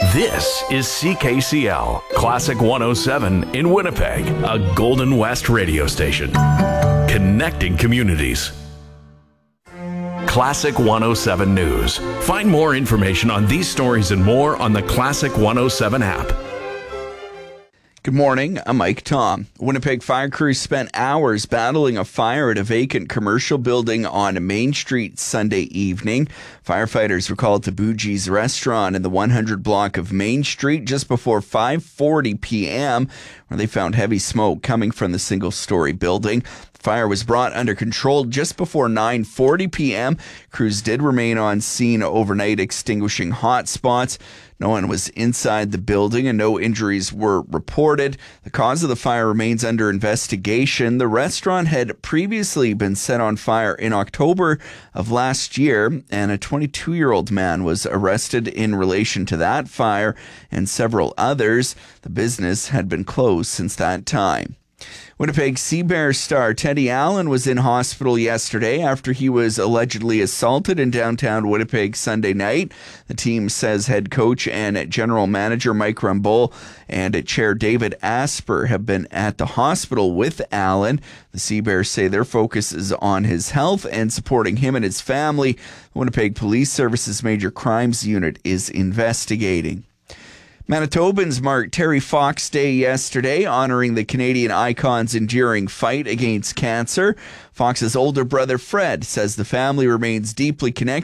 This is CKCL, Classic 107 in Winnipeg, a Golden West radio station. Connecting communities. Classic 107 News. Find more information on these stories and more on the Classic 107 app. Good morning, I'm Mike Tom. Winnipeg fire crews spent hours battling a fire at a vacant commercial building on Main Street Sunday evening. Firefighters were called to Boogie's restaurant in the 100 block of Main Street just before 5:40 p.m., where they found heavy smoke coming from the single-story building. Fire was brought under control just before 9:40 p.m. Crews did remain on scene overnight, extinguishing hot spots. No one was inside the building and no injuries were reported. The cause of the fire remains under investigation. The restaurant had previously been set on fire in October of last year, and a 22-year-old man was arrested in relation to that fire and several others. The business had been closed since that time. Winnipeg Sea Bear star Teddy Allen was in hospital yesterday after he was allegedly assaulted in downtown Winnipeg Sunday night. The team says head coach and general manager Mike Rumbull and chair David Asper have been at the hospital with Allen. The Sea Bears say their focus is on his health and supporting him and his family. The Winnipeg Police Services Major Crimes Unit is investigating. Manitobans marked Terry Fox Day yesterday, honoring the Canadian icon's enduring fight against cancer. Fox's older brother Fred says the family remains deeply connected